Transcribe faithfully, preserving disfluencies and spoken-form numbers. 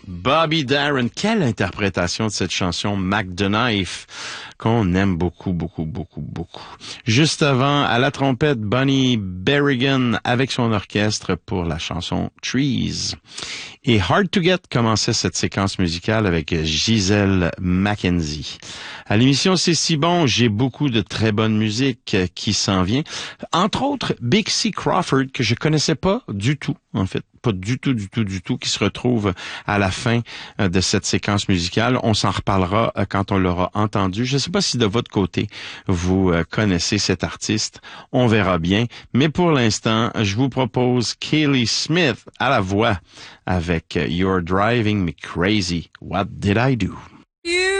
Bobby Darin, quelle interprétation de cette chanson Mac the Knife qu'on aime beaucoup, beaucoup, beaucoup, beaucoup. Juste avant, à la trompette, Bonnie Berrigan avec son orchestre pour la chanson Trees. Et Hard to Get commençait cette séquence musicale avec Gisèle Mackenzie. À l'émission C'est si bon, j'ai beaucoup de très bonne musique qui s'en vient. Entre autres, Big C. Crawford, que je connaissais pas du tout, en fait. Pas du tout, du tout, du tout, qui se retrouve à la fin de cette séquence musicale. On s'en reparlera quand on l'aura entendu. Je ne sais pas si de votre côté, vous connaissez cet artiste. On verra bien. Mais pour l'instant, je vous propose Kaylee Smith à la voix avec You're Driving Me Crazy. What Did I Do? You